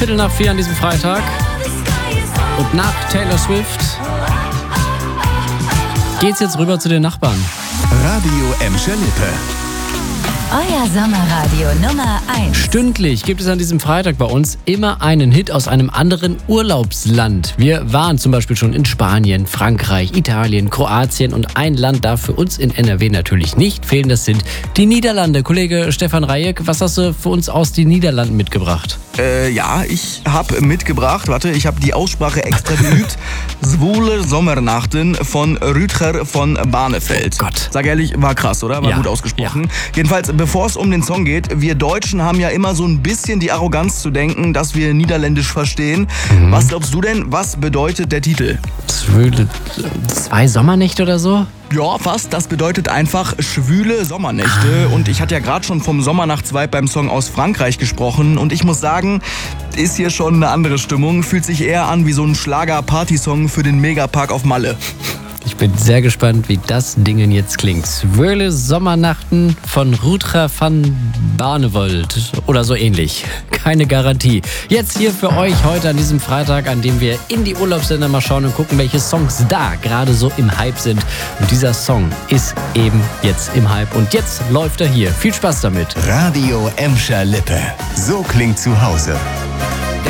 3:15 an diesem Freitag. Und nach Taylor Swift geht's jetzt rüber zu den Nachbarn. Radio Emscher Lippe. Euer Sommerradio Nummer 1. Stündlich gibt es an diesem Freitag bei uns immer einen Hit aus einem anderen Urlaubsland. Wir waren zum Beispiel schon in Spanien, Frankreich, Italien, Kroatien und ein Land darf für uns in NRW natürlich nicht fehlen. Das sind die Niederlande. Kollege Stefan Rajek, was hast du für uns aus den Niederlanden mitgebracht? Ja, ich habe mitgebracht, ich habe die Aussprache extra geübt. Zwoele Sommernachten von Rutger von Barneveld. Oh Gott. Sag ehrlich, war krass, oder? War Ja, gut ausgesprochen. ja. Jedenfalls, bevor es um den Song geht, wir Deutschen haben ja immer so ein bisschen die Arroganz zu denken, dass wir Niederländisch verstehen. Was glaubst du denn, was bedeutet der Titel? 2 Sommernächte oder so? Ja, fast. Das bedeutet einfach schwüle Sommernächte. Und ich hatte ja gerade schon vom Sommernachtsvibe beim Song aus Frankreich gesprochen. Und ich muss sagen, ist hier schon eine andere Stimmung. Fühlt sich eher an wie so ein Schlager-Party-Song für den Megapark auf Malle. Ich bin sehr gespannt, wie das Ding jetzt klingt. Zwöle Sommernachten von Rutger van Barneveld oder so ähnlich. Keine Garantie. Jetzt hier für euch heute an diesem Freitag, an dem wir in die Urlaubsländer mal schauen und gucken, welche Songs da gerade so im Hype sind. Und dieser Song ist eben jetzt im Hype und jetzt läuft er hier. Viel Spaß damit. Radio Emscher Lippe. So klingt zu Hause.